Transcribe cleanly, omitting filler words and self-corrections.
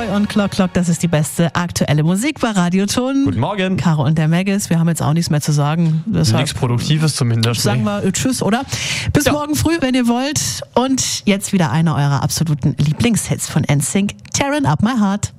Boy und Clock Clock, das ist die beste aktuelle Musik bei Radio Ton. Guten Morgen. Caro und der Maggis, wir haben jetzt auch nichts mehr zu sagen. Nichts Produktives zumindest. Sagen wir Tschüss, oder? Bis morgen früh, wenn ihr wollt. Und jetzt wieder einer eurer absoluten Lieblingshits von NSYNC, Tearing Up My Heart.